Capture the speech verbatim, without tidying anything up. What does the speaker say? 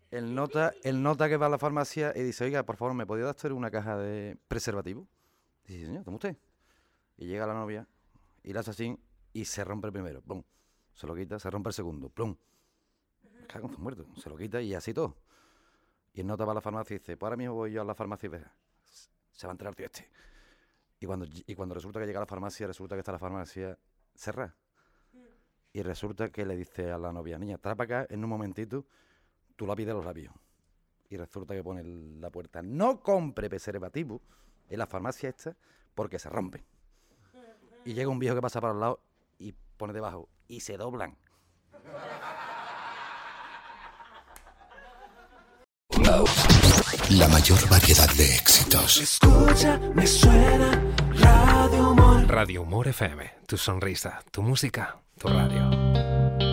el nota, el nota que va a la farmacia y dice, oiga, por favor, ¿me podría dar usted una caja de preservativo? Dice, señor, toma usted. Y llega la novia y la hace así y se rompe el primero. Plum. Se lo quita, se rompe el segundo. Plum. Me cago en su muerto. Se lo quita y así todo. Y el nota va a la farmacia y dice, pues ahora mismo voy yo a la farmacia y ve, se va a enterar tío este. Y cuando, y cuando resulta que llega a la farmacia, resulta que está la farmacia cerrada. Y resulta que le dice a la novia, niña, trae para acá en un momentito tu lápiz de los labios. Y resulta que pone la puerta, no compre preservativo en la farmacia esta porque se rompe. Y llega un viejo que pasa para los lados y pone debajo, y se doblan. La mayor variedad de éxitos. Escucha, me suena Radio Humor. Radio Humor F M, tu sonrisa, tu música, tu radio.